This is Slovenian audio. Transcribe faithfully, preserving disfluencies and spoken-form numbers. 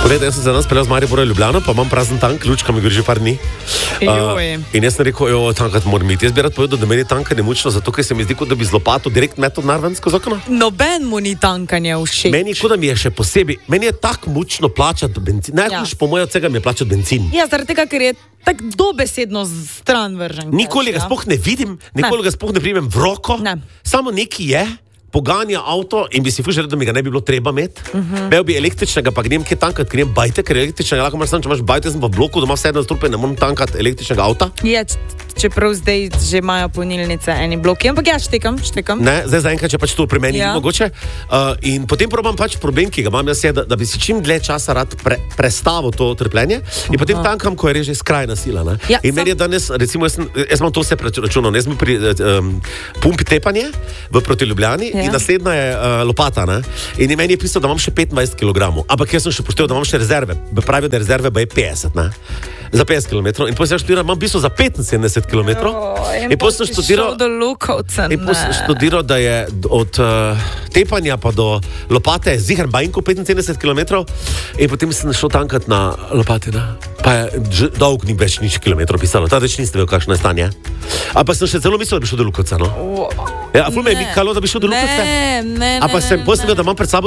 Poglejte, jaz sem za nas peljal z Maribora Ljubljano, pa imam prazen tank, lučka mi gre že par dni. Uh, in jaz sem rekel, jo, tankat moram iti. Jaz bi rad povedal, da meni tankanje mučno, zato ker se mi zdi, kot da bi z lopato direkt metal narven skozi okno. Noben mu ni tankanje všeč. Meni je, kot da mi je še posebej, meni je tako mučno plačati benzin. Najhujš ja. Po mojem od vsega mi je plačati benzin. Ja, zaradi tega, ker je tako dobesedno stran vržen. Nikoli ga sploh ne vidim, nikoli ne. ga sploh ne primem v roko. Ne. Samo neki je. Poganja avto in bi si fužil, da mi ga ne bi bilo treba imeti. Uh-huh. Bil bi električnega, pa grem kje tankat, grem bajte, ker električnega lahko imaš sam, če imaš bajte, sem pa v bloku, doma vse jedno strupe, ne moram tankat električnega avta. Je, čeprav zdaj že imajo polnilnice eni bloki, ampak ja, štekam, štekam. Ne, zdaj zaenkrat, če pač to pri meni ja. Ni mogoče. Uh, in potem probam pač problem, ki ga imam jaz, je, da, da bi si čim dlje časa rad pre, prestavil to trpljenje in potem tankam, ko je že skrajna sila. Ja, in meni je danes, recimo, jaz, jaz imam to vse preračunal, jaz sem pri um, pumpi tepanje v proti Ljubljani ja. In naslednja je lopata, ne? In meni je pisal, da imam še petindvajset kilogramov, ampak jaz sem še poštel, da imam še rezerve. Pravijo, da rezerve je petdeset, ne? Za petdeset kilometrov. In potem sem študiral, imam pisal za petinsedemdeset kilometrov. In potem sem študiral, Lukovce, in potem sem študiral, da je od uh, tepanja pa do lopate ziher bajnko petinsedemdeset kilometrov. In potem sem šel tankat na lopati, ne? Pa je dolg ni več nič kilometrov pisalo. Ta več niste vedel, kakšno je stanje. Ampak sem še celo mislil, da bi šel do Lukovca, no? Ja, a ful me je mikalo, da bi šel do Lukovca? Ne, ne, ne. A pa sem, potem sem vedel, da imam pred sabo